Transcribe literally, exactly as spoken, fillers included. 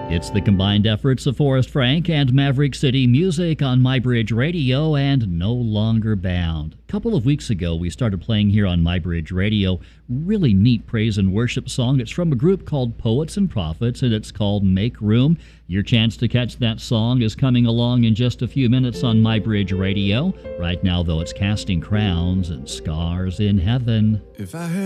It's the combined efforts of Forrest Frank and Maverick City Music on MyBridge Radio and No Longer Bound. A couple of weeks ago, we started playing here on MyBridge Radio. Really neat praise and worship song. It's from a group called Poets and Prophets, and it's called Make Room. Your chance to catch that song is coming along in just a few minutes on MyBridge Radio. Right now, though, it's Casting Crowns and Scars in Heaven. If I had